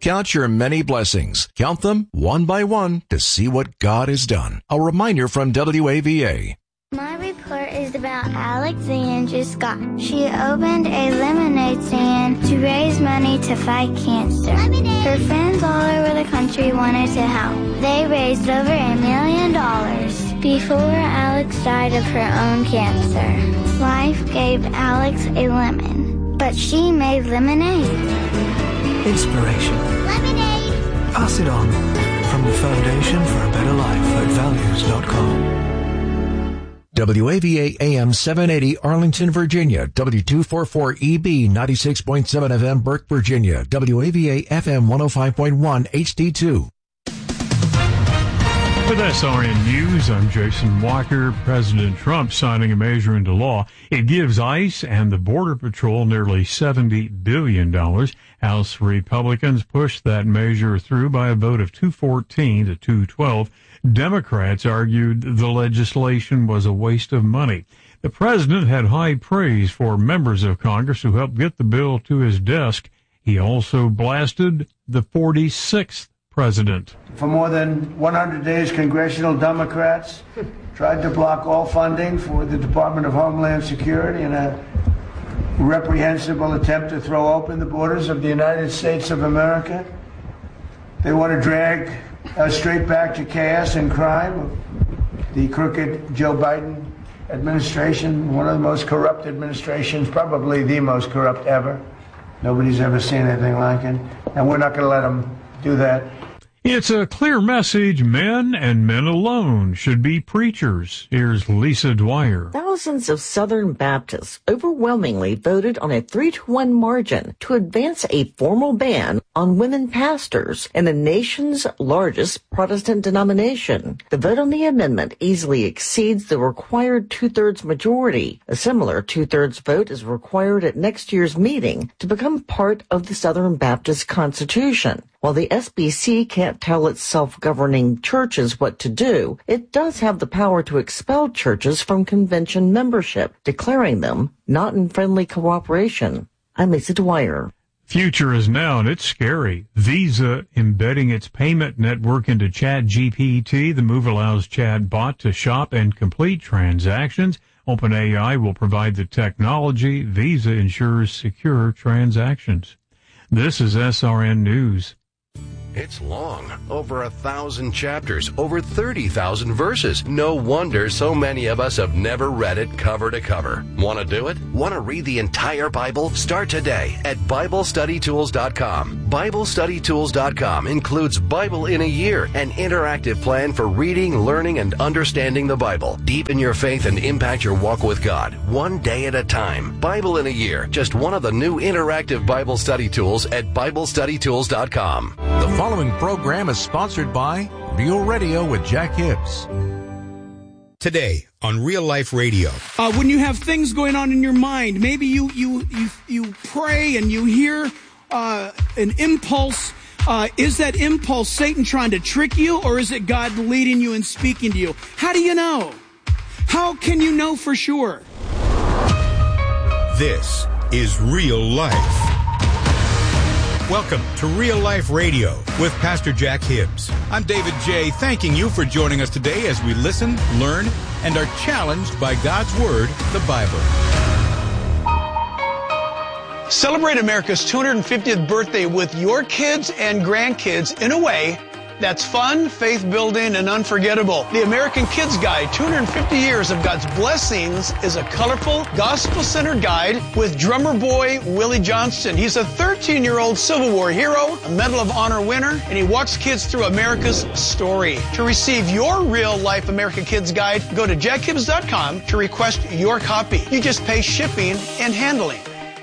Count your many blessings. Count them one by one to see what God has done. A reminder from WAVA. My report is about Alexandra Scott. She opened a lemonade stand to raise money to fight cancer. Her friends all over the country wanted to help. They raised over $1 million before Alex died of her own cancer. Life gave Alex a lemon, but she made lemonade. Inspiration. Lemonade. Pass it on. From the Foundation for a Better Life at values.com. WAVA AM 780 Arlington, Virginia. W244EB 96.7 FM Burke, Virginia. WAVA FM 105.1 HD2. With SRN News, I'm Jason Walker. President Trump signing a measure into law. It gives ICE and the Border Patrol nearly $70 billion. House Republicans pushed that measure through by a vote of 214 to 212. Democrats argued the legislation was a waste of money. The president had high praise for members of Congress who helped get the bill to his desk. He also blasted the 46th president. For more than 100 days, congressional Democrats tried to block all funding for the Department of Homeland Security in a reprehensible attempt to throw open the borders of the United States of America. They want to drag us straight back to chaos and crime. The crooked Joe Biden administration, one of the most corrupt administrations, probably the most corrupt ever. Nobody's ever seen anything like it, and we're not going to let them do that. It's a clear message. Men and men alone should be preachers. Here's Lisa Dwyer. Thousands of Southern Baptists overwhelmingly voted on a 3-1 margin to advance a formal ban on women pastors in the nation's largest Protestant denomination. The vote on the amendment easily exceeds the required 2/3 majority. A similar 2/3 vote is required at next year's meeting to become part of the Southern Baptist Constitution. While the SBC can't tell its self-governing churches what to do, it does have the power to expel churches from convention membership, declaring them not in friendly cooperation. I'm Lisa Dwyer. Future is now, and it's scary. Visa embedding its payment network into ChatGPT. The move allows chatbot to shop and complete transactions. OpenAI will provide the technology. Visa ensures secure transactions. This is SRN News. It's long, over 1,000 chapters, over 30,000 verses. No wonder so many of us have never read it cover to cover. Want to do it? Want to read the entire Bible? Start today at BibleStudyTools.com. BibleStudyTools.com includes Bible in a Year, an interactive plan for reading, learning, and understanding the Bible. Deepen your faith and impact your walk with God, one day at a time. Bible in a Year, just one of the new interactive Bible study tools at BibleStudyTools.com. The following program is sponsored by Real Radio with Jack Hibbs. Today on Real Life Radio. When you have things going on in your mind, maybe you pray and you hear an impulse. Is that impulse Satan trying to trick you, or is it God leading you and speaking to you? How do you know? How can you know for sure? This is Real Life. Welcome to Real Life Radio with Pastor Jack Hibbs. I'm David J., thanking you for joining us today as we listen, learn, and are challenged by God's Word, the Bible. Celebrate America's 250th birthday with your kids and grandkids in a way that's fun, faith-building, and unforgettable. The American Kids Guide, 250 Years of God's Blessings, is a colorful, gospel-centered guide with drummer boy Willie Johnston. He's a 13-year-old Civil War hero, a Medal of Honor winner, and he walks kids through America's story. To receive your real-life American Kids Guide, go to jackhibbs.com to request your copy. You just pay shipping and handling.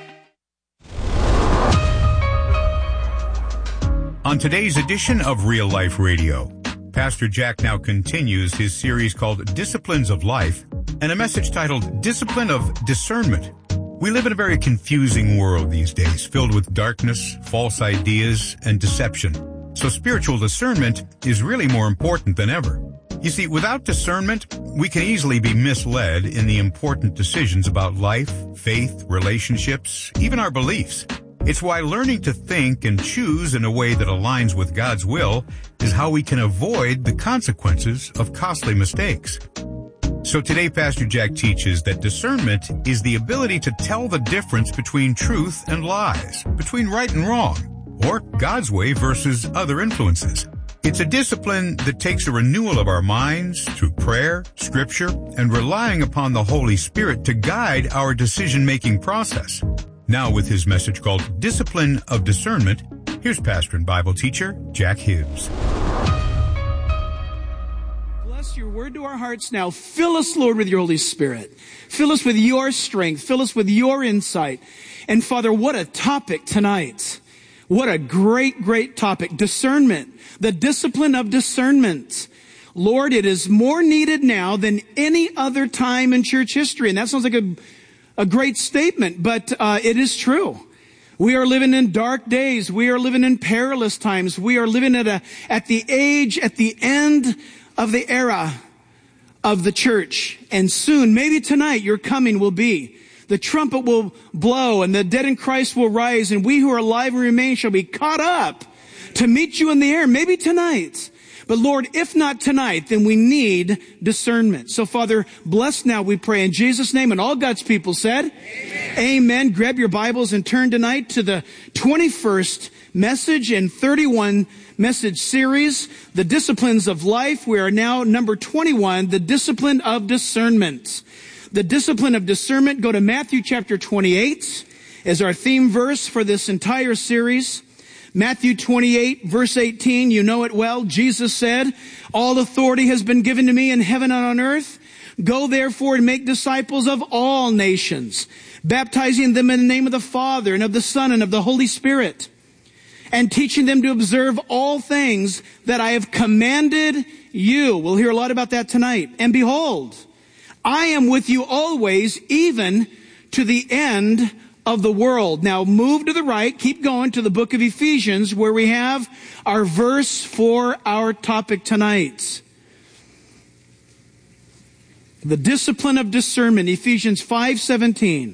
On today's edition of Real Life Radio, Pastor Jack now continues his series called Disciplines of Life and a message titled Discipline of Discernment. We live in a very confusing world these days, filled with darkness, false ideas, and deception. So spiritual discernment is really more important than ever. You see, without discernment, we can easily be misled in the important decisions about life, faith, relationships, even our beliefs. It's why learning to think and choose in a way that aligns with God's will is how we can avoid the consequences of costly mistakes. So today, Pastor Jack teaches that discernment is the ability to tell the difference between truth and lies, between right and wrong, or God's way versus other influences. It's a discipline that takes a renewal of our minds through prayer, scripture, and relying upon the Holy Spirit to guide our decision-making process. Now with his message called Discipline of Discernment, here's pastor and Bible teacher Jack Hibbs. Bless your word to our hearts now. Fill us, Lord, with your Holy Spirit. Fill us with your strength. Fill us with your insight. And Father, what a topic tonight. What a great, great topic. Discernment. The discipline of discernment. Lord, it is more needed now than any other time in church history. And that sounds like a great statement, but it is true. We are living in dark days. We are living in perilous times. We are living at the end of the era of the church. And soon, maybe tonight, your coming will be. The trumpet will blow and the dead in Christ will rise, and we who are alive and remain shall be caught up to meet you in the air. Maybe tonight. But Lord, if not tonight, then we need discernment. So Father, bless now, we pray in Jesus' name. And all God's people said, Amen. Amen. Grab your Bibles and turn tonight to the 21st message and 31 message series, The Disciplines of Life. We are now number 21, The Discipline of Discernment. The discipline of discernment. Go to Matthew chapter 28 as our theme verse for this entire series. Matthew 28, verse 18, you know it well. Jesus said, all authority has been given to me in heaven and on earth. Go therefore and make disciples of all nations, baptizing them in the name of the Father and of the Son and of the Holy Spirit, and teaching them to observe all things that I have commanded you. We'll hear a lot about that tonight. And behold, I am with you always, even to the end of the world. Now move to the right, keep going to the book of Ephesians, where we have our verse for our topic tonight. The discipline of discernment, Ephesians 5:17.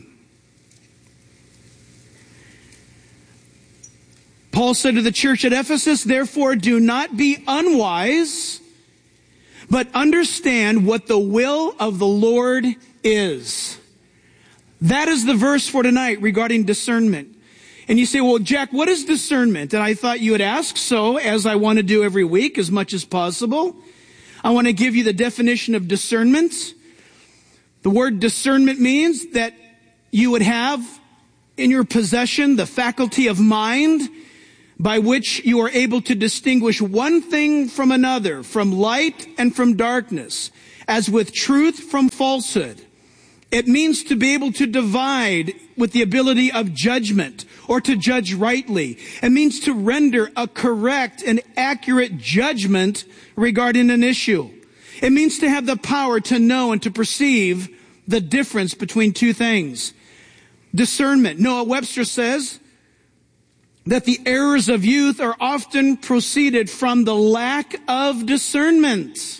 Paul said to the church at Ephesus, therefore do not be unwise, but understand what the will of the Lord is. That is the verse for tonight regarding discernment. And you say, well, Jack, what is discernment? And I thought you would ask, so as I want to do every week as much as possible, I want to give you the definition of discernment. The word discernment means that you would have in your possession the faculty of mind by which you are able to distinguish one thing from another, from light and from darkness, as with truth from falsehood. It means to be able to divide with the ability of judgment or to judge rightly. It means to render a correct and accurate judgment regarding an issue. It means to have the power to know and to perceive the difference between two things. Discernment. Noah Webster says that the errors of youth are often proceeded from the lack of discernment.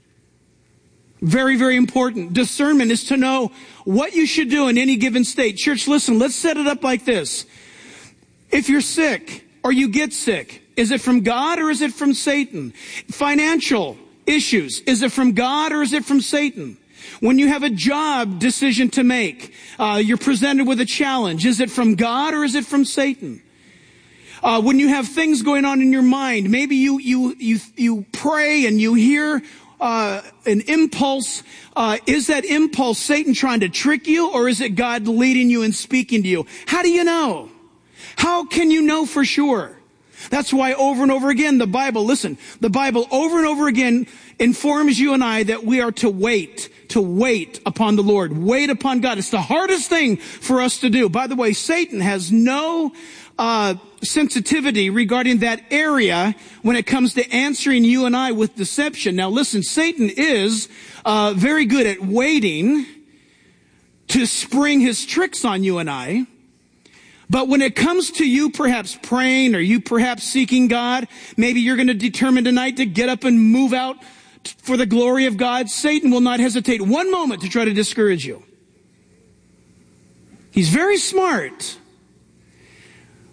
Very, very important. Discernment is to know what you should do in any given state. Church, listen, let's set it up like this. If you're sick or you get sick, is it from God or is it from Satan? Financial issues, is it from God or is it from Satan? When you have a job decision to make, you're presented with a challenge, is it from God or is it from Satan? When you have things going on in your mind, maybe you pray and you hear an impulse. Is that impulse Satan trying to trick you, or is it God leading you and speaking to you? How do you know? How can you know for sure? That's why over and over again, the Bible over and over again informs you and I that we are to wait upon the Lord, wait upon God. It's the hardest thing for us to do. By the way, Satan has no sensitivity regarding that area when it comes to answering you and I with deception. Now listen, Satan is very good at waiting to spring his tricks on you and I. But when it comes to you perhaps praying or you perhaps seeking God, maybe you're going to determine tonight to get up and move out for the glory of God, Satan will not hesitate one moment to try to discourage you. He's very smart.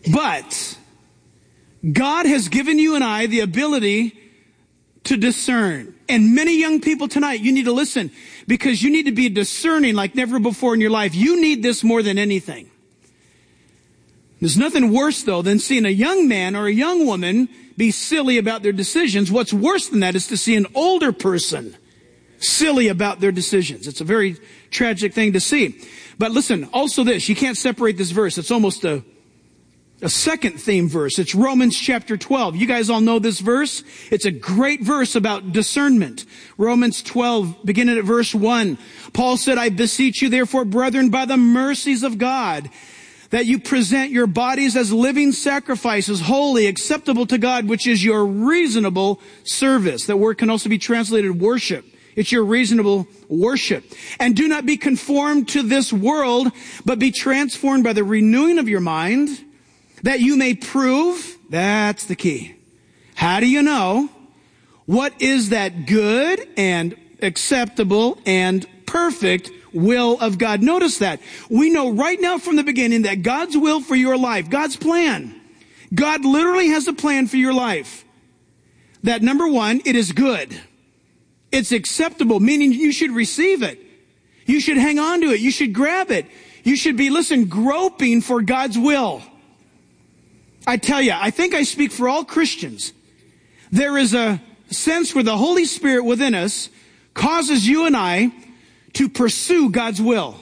But God has given you and I the ability to discern. And many young people tonight, you need to listen, because you need to be discerning like never before in your life. You need this more than anything. There's nothing worse, though, than seeing a young man or a young woman be silly about their decisions. What's worse than that is to see an older person silly about their decisions. It's a very tragic thing to see. But listen, also this, you can't separate this verse. It's almost a second theme verse. It's Romans chapter 12. You guys all know this verse. It's a great verse about discernment. Romans 12, beginning at verse 1. Paul said, I beseech you, therefore, brethren, by the mercies of God, that you present your bodies as living sacrifices, holy, acceptable to God, which is your reasonable service. That word can also be translated worship. It's your reasonable worship. And do not be conformed to this world, but be transformed by the renewing of your mind, that you may prove, that's the key. How do you know what is that good and acceptable and perfect will of God? Notice that. We know right now from the beginning that God's will for your life, God's plan, God literally has a plan for your life. That number one, it is good. It's acceptable, meaning you should receive it. You should hang on to it. You should grab it. You should be, groping for God's will. I tell you, I think I speak for all Christians. There is a sense where the Holy Spirit within us causes you and I to pursue God's will.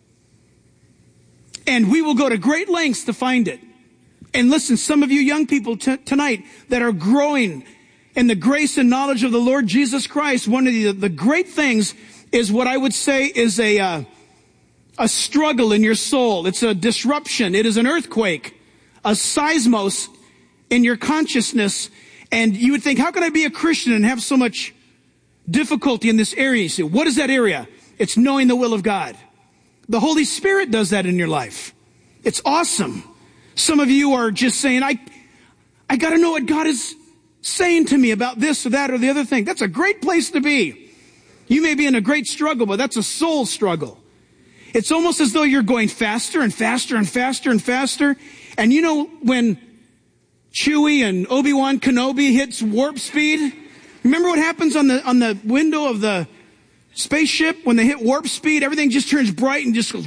And we will go to great lengths to find it. And listen, some of you young people tonight that are growing in the grace and knowledge of the Lord Jesus Christ, one of the great things is what I would say is a struggle in your soul. It's a disruption. It is an earthquake, a seismos in your consciousness. And you would think, how can I be a Christian and have so much difficulty in this area? You say, what is that area? It's knowing the will of God. The Holy Spirit does that in your life. It's awesome. Some of you are just saying, I got to know what God is saying to me about this or that or the other thing. That's a great place to be. You may be in a great struggle, but that's a soul struggle. It's almost as though you're going faster and faster and faster and faster. And you know when Chewie and Obi-Wan Kenobi hits warp speed? Remember what happens on the window of the spaceship? When they hit warp speed, everything just turns bright and just goes.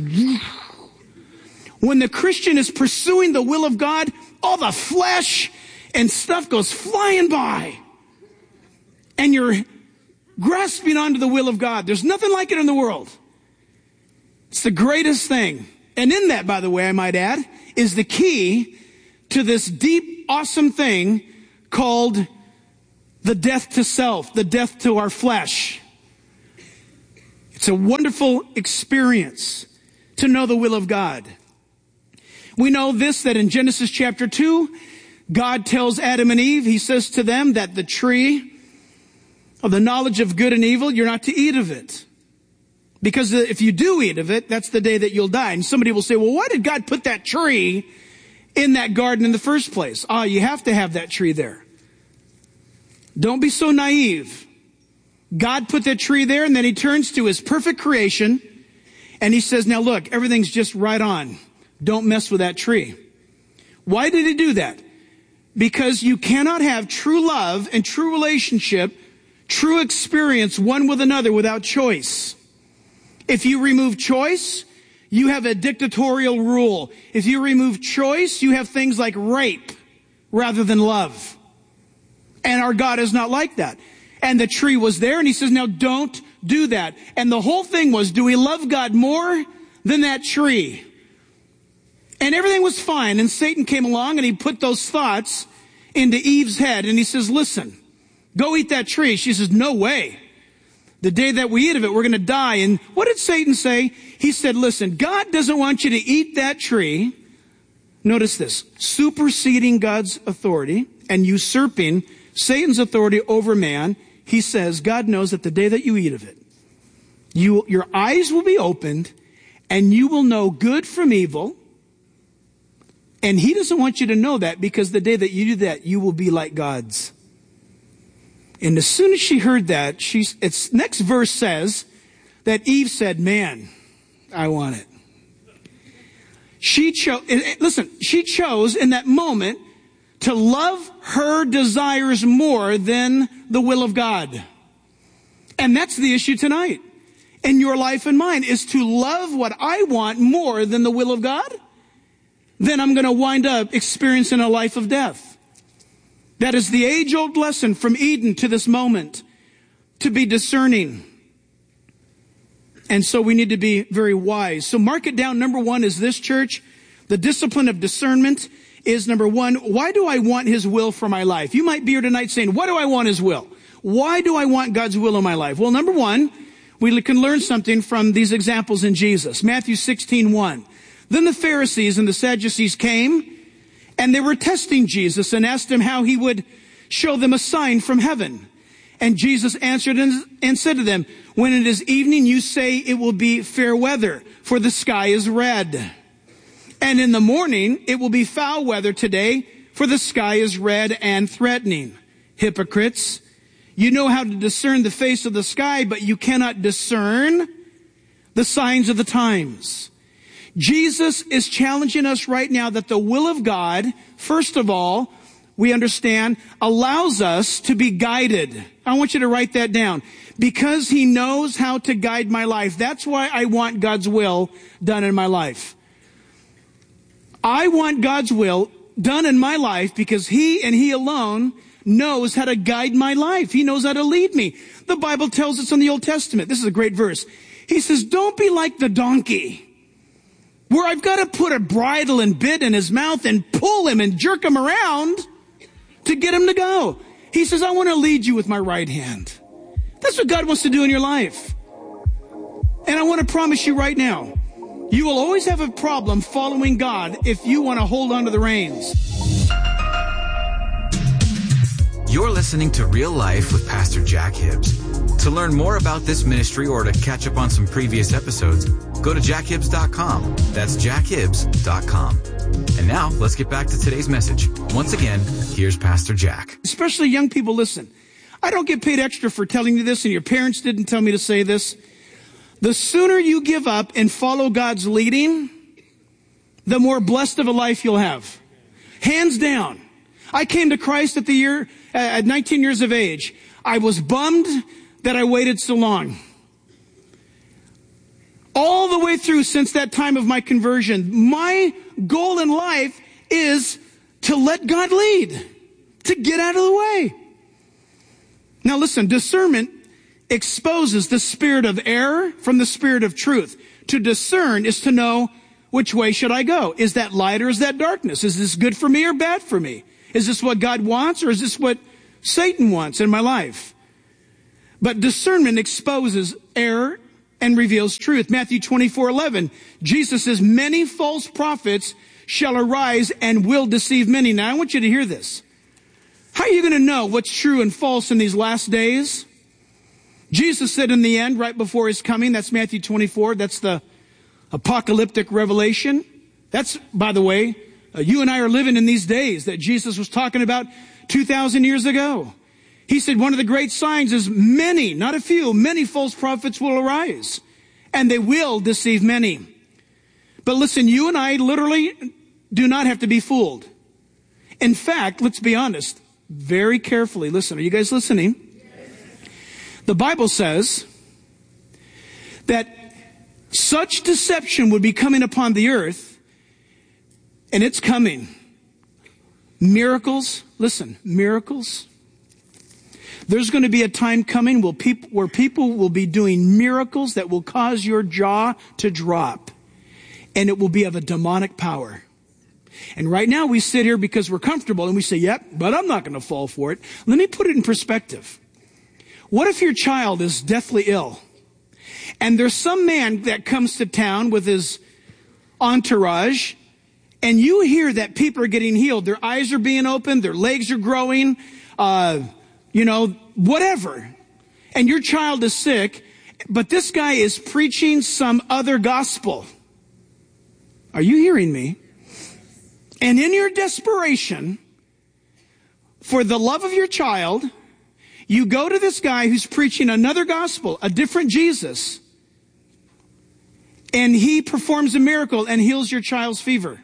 When the Christian is pursuing the will of God, all the flesh and stuff goes flying by. And you're grasping onto the will of God. There's nothing like it in the world. It's the greatest thing. And in that, by the way, I might add, is the key to this deep, awesome thing called the death to self, the death to our flesh. It's a wonderful experience to know the will of God. We know this, that in Genesis chapter 2, God tells Adam and Eve, he says to them that the tree of the knowledge of good and evil, you're not to eat of it. Because if you do eat of it, that's the day that you'll die. And somebody will say, well, why did God put that tree in that garden in the first place? You have to have that tree there. Don't be so naive. God put that tree there, and then he turns to his perfect creation, and he says, now look, everything's just right on. Don't mess with that tree. Why did he do that? Because you cannot have true love and true relationship, true experience one with another without choice. If you remove choice, you have a dictatorial rule. If you remove choice, you have things like rape rather than love. And our God is not like that. And the tree was there, and he says, now don't do that. And the whole thing was, do we love God more than that tree? And everything was fine. And Satan came along and he put those thoughts into Eve's head. And he says, listen, go eat that tree. She says, no way. The day that we eat of it, we're going to die. And what did Satan say? He said, listen, God doesn't want you to eat that tree. Notice this, superseding God's authority and usurping Satan's authority over man. He says, God knows that the day that you eat of it, your eyes will be opened and you will know good from evil. And he doesn't want you to know that, because the day that you do that, you will be like gods. And as soon as she heard that, its next verse says that Eve said, man, I want it. she chose in that moment to love her desires more than the will of God. And that's the issue tonight in your life and mine, is to love what I want more than the will of God. Then I'm going to wind up experiencing a life of death. That is the age-old lesson from Eden to this moment, to be discerning. And so we need to be very wise. So mark it down. Number one is this, church. The discipline of discernment is number one. Why do I want his will for my life? You might be here tonight saying, why do I want his will? Why do I want God's will in my life? Well, number one, we can learn something from these examples in Jesus. Matthew 16:1. Then the Pharisees and the Sadducees came, and they were testing Jesus and asked him how he would show them a sign from heaven. And Jesus answered and said to them, when it is evening, you say it will be fair weather, for the sky is red. And in the morning, it will be foul weather today, for the sky is red and threatening. Hypocrites, you know how to discern the face of the sky, but you cannot discern the signs of the times. Jesus is challenging us right now that the will of God, first of all, we understand, allows us to be guided. I want you to write that down. Because he knows how to guide my life. That's why I want God's will done in my life. I want God's will done in my life because he and he alone knows how to guide my life. He knows how to lead me. The Bible tells us in the Old Testament. This is a great verse. He says, don't be like the donkey, where I've got to put a bridle and bit in his mouth and pull him and jerk him around to get him to go. He says, I want to lead you with my right hand. That's what God wants to do in your life. And I want to promise you right now, you will always have a problem following God if you want to hold on to the reins. You're listening to Real Life with Pastor Jack Hibbs. To learn more about this ministry or to catch up on some previous episodes, go to jackhibbs.com. That's jackhibbs.com. And now, let's get back to today's message. Once again, here's Pastor Jack. Especially young people, listen. I don't get paid extra for telling you this, and your parents didn't tell me to say this. The sooner you give up and follow God's leading, the more blessed of a life you'll have. Hands down. I came to Christ at 19 years of age. I was bummed that I waited so long. All the way through since that time of my conversion, my goal in life is to let God lead, to get out of the way. Now listen, discernment exposes the spirit of error from the spirit of truth. To discern is to know which way should I go. Is that light or is that darkness? Is this good for me or bad for me? Is this what God wants or is this what Satan wants in my life? But discernment exposes error and reveals truth. Matthew 24:11, Jesus says, many false prophets shall arise and will deceive many. Now I want you to hear this. How are you going to know what's true and false in these last days? Jesus said in the end, right before his coming, that's Matthew 24, that's the apocalyptic revelation. That's, by the way, you and I are living in these days that Jesus was talking about 2,000 years ago. He said one of the great signs is many, not a few, many false prophets will arise, and they will deceive many. But listen, you and I literally do not have to be fooled. In fact, let's be honest, very carefully. Listen, are you guys listening? The Bible says that such deception would be coming upon the earth, and it's coming. Miracles, listen, miracles. There's going to be a time coming where people will be doing miracles that will cause your jaw to drop, and it will be of a demonic power. And right now we sit here because we're comfortable and we say, yep, but I'm not going to fall for it. Let me put it in perspective. What if your child is deathly ill and there's some man that comes to town with his entourage and you hear that people are getting healed? Their eyes are being opened, their legs are growing, whatever. And your child is sick, but this guy is preaching some other gospel. Are you hearing me? And in your desperation for the love of your child, you go to this guy who's preaching another gospel, a different Jesus. and he performs a miracle and heals your child's fever.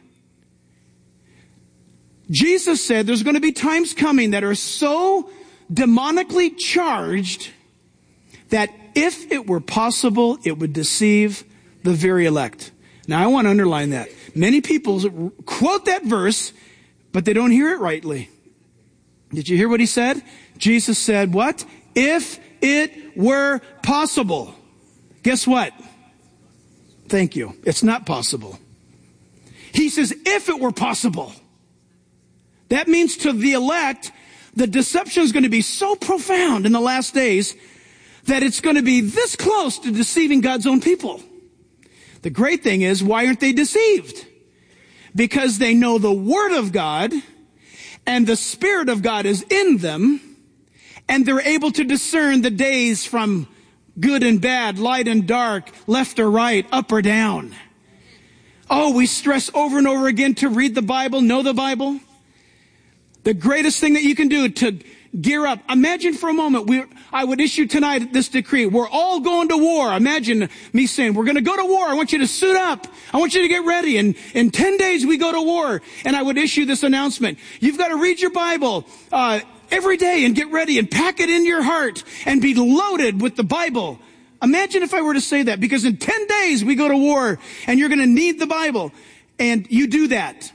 Jesus said there's going to be times coming that are so demonically charged that if it were possible, it would deceive the very elect. Now, I want to underline that. Many people quote that verse, but they don't hear it rightly. Did you hear what he said? Jesus said, what? If it were possible. Guess what? Thank you. It's not possible. He says, if it were possible. That means to the elect, the deception is going to be so profound in the last days that it's going to be this close to deceiving God's own people. The great thing is, why aren't they deceived? Because they know the Word of God and the Spirit of God is in them, and they're able to discern the days from good and bad, light and dark, left or right, up or down. Oh, we stress over and over again to read the Bible, know the Bible. The greatest thing that you can do to gear up. Imagine for a moment, I would issue tonight this decree. We're all going to war. Imagine me saying, we're going to go to war. I want you to suit up. I want you to get ready. And in 10 days, we go to war. And I would issue this announcement. You've got to read your Bible every day and get ready and pack it in your heart and be loaded with the Bible. Imagine if I were to say that, because in 10 days, we go to war and you're going to need the Bible. And you do that.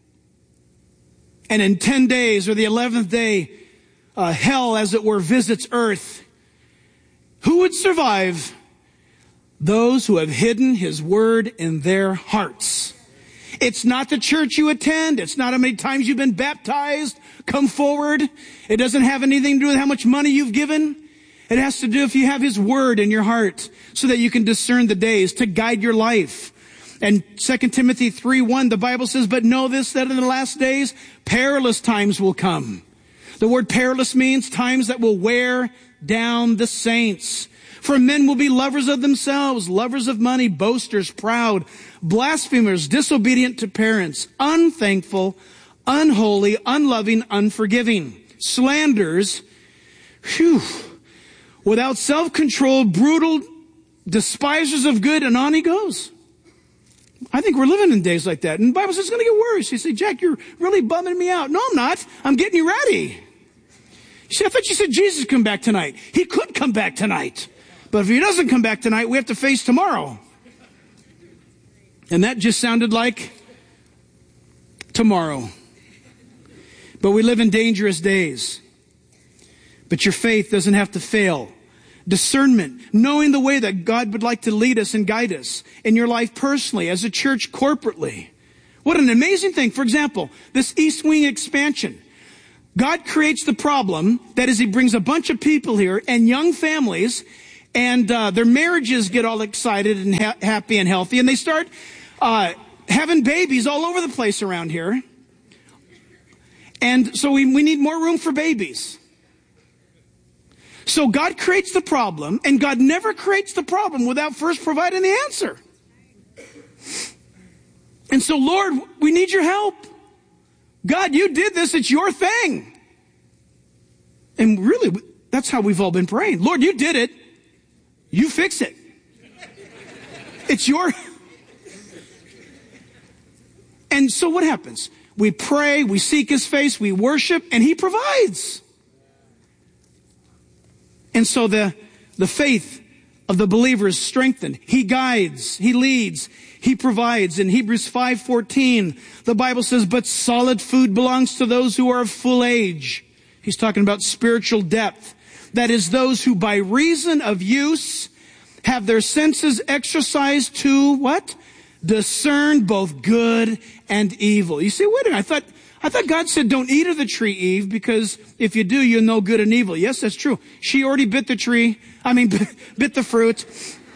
And in 10 days, or the 11th day, hell, as it were, visits earth. Who would survive? Those who have hidden his word in their hearts. It's not the church you attend. It's not how many times you've been baptized. Come forward. It doesn't have anything to do with how much money you've given. It has to do if you have his word in your heart so that you can discern the days to guide your life. And 2 Timothy 3:1, the Bible says, but know this, that in the last days, perilous times will come. The word perilous means times that will wear down the saints. For men will be lovers of themselves, lovers of money, boasters, proud, blasphemers, disobedient to parents, unthankful, unholy, unloving, unforgiving, slanderers, without self-control, brutal, despisers of good, and on he goes. I think we're living in days like that. And the Bible says it's going to get worse. You say, Jack, you're really bumming me out. No, I'm not. I'm getting you ready. You say, I thought you said Jesus would come back tonight. He could come back tonight. But if he doesn't come back tonight, we have to face tomorrow. And that just sounded like tomorrow. But we live in dangerous days. But your faith doesn't have to fail. Discernment, knowing the way that God would like to lead us and guide us in your life personally, as a church corporately. What an amazing thing. For example, this East Wing expansion. God creates the problem, that is, he brings a bunch of people here and young families, and their marriages get all excited and happy and healthy, and they start having babies all over the place around here. And so we need more room for babies. So God creates the problem, and God never creates the problem without first providing the answer. And so, Lord, we need your help. God, you did this. It's your thing. And really, that's how we've all been praying. Lord, you did it. You fix it. It's your... And so what happens? We pray, we seek his face, we worship, and he provides. And so the faith of the believer is strengthened. He guides, he leads, he provides. In Hebrews 5:14, the Bible says, but solid food belongs to those who are of full age. He's talking about spiritual depth. That is, those who by reason of use have their senses exercised to what? Discern both good and evil. You say, wait a minute, I thought God said don't eat of the tree, Eve, because if you do, you'll know good and evil. Yes, that's true. She already bit the tree. Bit the fruit.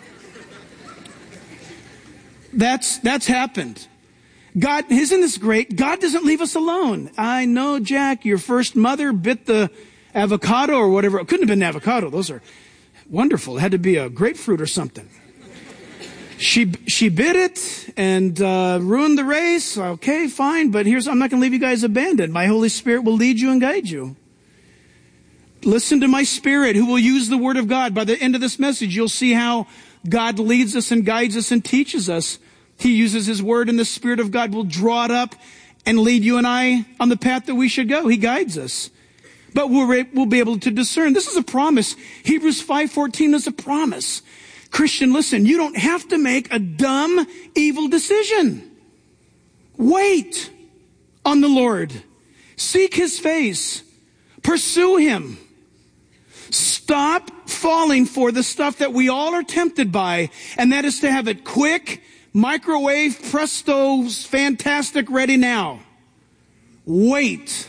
That's happened. God, isn't this great? God doesn't leave us alone. I know, Jack, your first mother bit the avocado or whatever. It couldn't have been avocado. Those are wonderful. It had to be a grapefruit or something. She bit it and ruined the race. Okay, fine, but I'm not going to leave you guys abandoned. My Holy Spirit will lead you and guide you. Listen to my Spirit, who will use the Word of God. By the end of this message, you'll see how God leads us and guides us and teaches us. He uses His Word, and the Spirit of God will draw it up and lead you and I on the path that we should go. He guides us. But we'll be able to discern. This is a promise. Hebrews 5:14 is a promise. Christian, listen, you don't have to make a dumb, evil decision. Wait on the Lord. Seek His face. Pursue Him. Stop falling for the stuff that we all are tempted by, and that is to have it quick, microwave, presto, fantastic, ready now. Wait.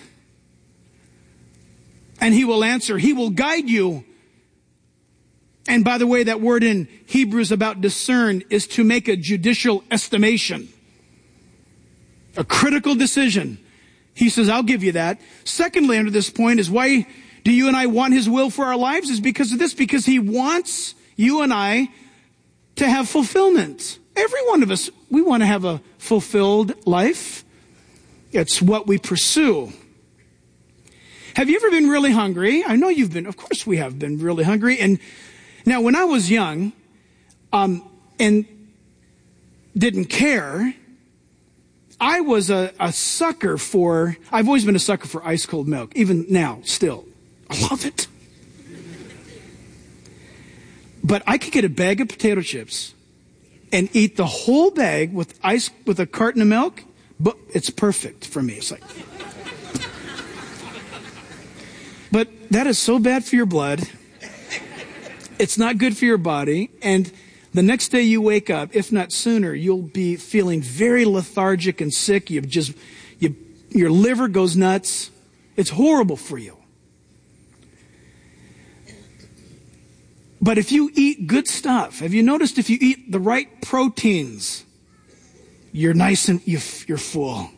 And He will answer. He will guide you. And by the way, that word in Hebrews about discern is to make a judicial estimation. A critical decision. He says, I'll give you that. Secondly, under this point is why do you and I want His will for our lives? Is because of this. Because He wants you and I to have fulfillment. Every one of us, we want to have a fulfilled life. It's what we pursue. Have you ever been really hungry? I know you've been. Of course we have been really hungry. And now when I was young and didn't care, I was a sucker for, I've always been a sucker for ice cold milk. Even now, still. I love it. But I could get a bag of potato chips and eat the whole bag with a carton of milk. But it's perfect for me. It's like... But that is so bad for your blood. It's not good for your body. And the next day you wake up, if not sooner, you'll be feeling very lethargic and sick. Your liver goes nuts. It's horrible for you. But if you eat good stuff, have you noticed if you eat the right proteins, you're nice and you're full.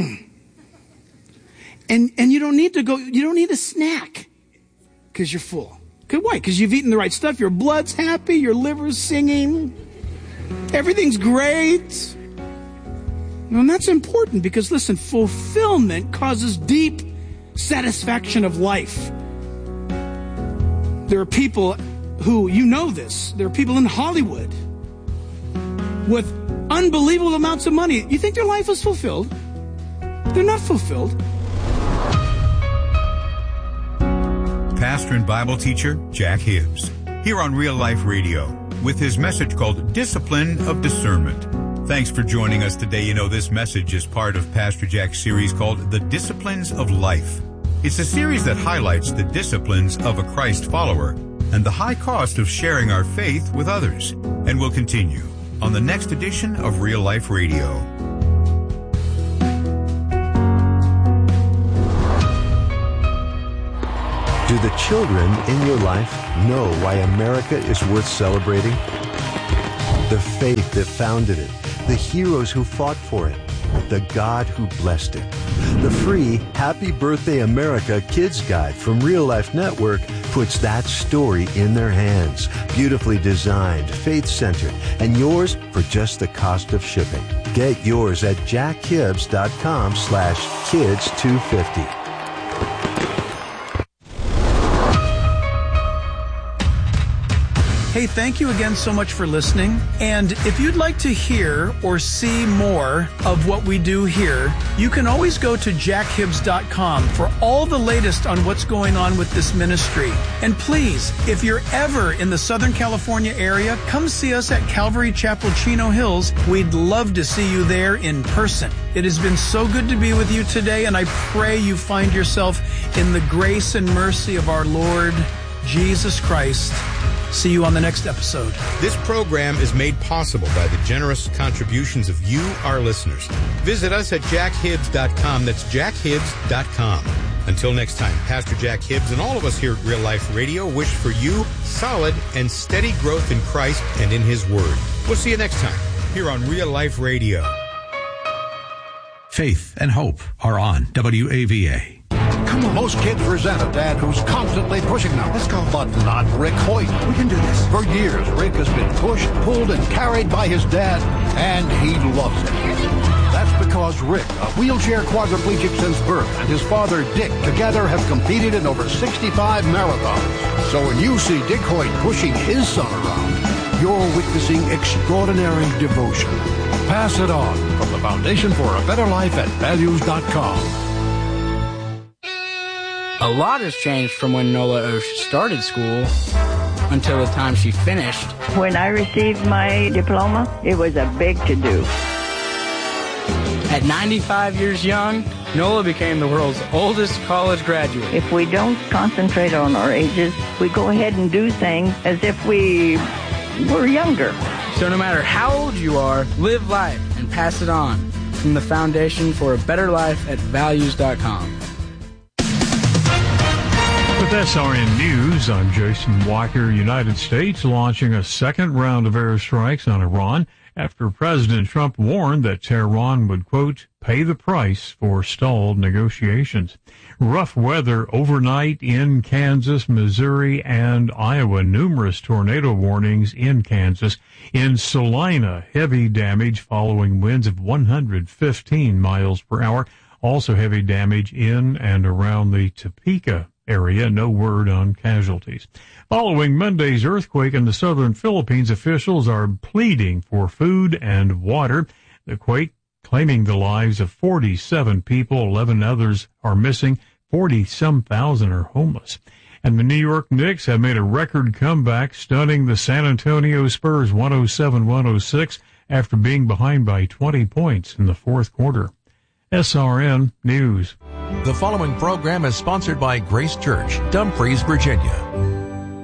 And you don't need a snack because you're full. Why? Because you've eaten the right stuff. Your blood's happy. Your liver's singing. Everything's great. And that's important because, listen, fulfillment causes deep satisfaction of life. There are people who, you know this, there are people in Hollywood with unbelievable amounts of money. You think their life is fulfilled? They're not fulfilled. Pastor and Bible teacher Jack Hibbs, here on Real Life Radio, with his message called Discipline of Discernment. Thanks for joining us today. You know, this message is part of Pastor Jack's series called The Disciplines of Life. It's a series that highlights the disciplines of a Christ follower and the high cost of sharing our faith with others. And we'll continue on the next edition of Real Life Radio. Do the children in your life know why America is worth celebrating? The faith that founded it, the heroes who fought for it, the God who blessed it. The free Happy Birthday America Kids Guide from Real Life Network puts that story in their hands. Beautifully designed, faith-centered, and yours for just the cost of shipping. Get yours at jackhibbs.com/kids250. Hey, thank you again so much for listening. And if you'd like to hear or see more of what we do here, you can always go to jackhibbs.com for all the latest on what's going on with this ministry. And please, if you're ever in the Southern California area, come see us at Calvary Chapel, Chino Hills. We'd love to see you there in person. It has been so good to be with you today, and I pray you find yourself in the grace and mercy of our Lord Jesus Christ. See you on the next episode. This program is made possible by the generous contributions of you, our listeners. Visit us at jackhibbs.com. That's jackhibbs.com. Until next time, Pastor Jack Hibbs and all of us here at Real Life Radio wish for you solid and steady growth in Christ and in His Word. We'll see you next time here on Real Life Radio. Faith and hope are on WAVA. Come on. Most kids resent a dad who's constantly pushing them. Let's go. But not Rick Hoyt. We can do this. For years, Rick has been pushed, pulled, and carried by his dad, and he loves it. That's because Rick, a wheelchair quadriplegic since birth, and his father, Dick, together have competed in over 65 marathons. So when you see Dick Hoyt pushing his son around, You're witnessing extraordinary devotion. Pass it on from the Foundation for a Better Life at values.com. A lot has changed from when Nola Osh started school until the time she finished. When I received my diploma, it was a big to-do. At 95 years young, Nola became the world's oldest college graduate. If we don't concentrate on our ages, we go ahead and do things as if we were younger. So no matter how old you are, live life and pass it on. From the Foundation for a Better Life at values.com. With SRN News, I'm Jason Walker. United States launching a second round of airstrikes on Iran after President Trump warned that Tehran would, quote, pay the price for stalled negotiations. Rough weather overnight in Kansas, Missouri, and Iowa. Numerous tornado warnings in Kansas. In Salina, heavy damage following winds of 115 miles per hour. Also heavy damage in and around the Topeka area. No word on casualties. Following Monday's earthquake in the southern Philippines, officials are pleading for food and water. The quake claiming the lives of 47 people, 11 others are missing, 40-some thousand are homeless. And the New York Knicks have made a record comeback, stunning the San Antonio Spurs 107-106 after being behind by 20 points in the fourth quarter. SRN News. The following program is sponsored by Grace Church, Dumfries, Virginia.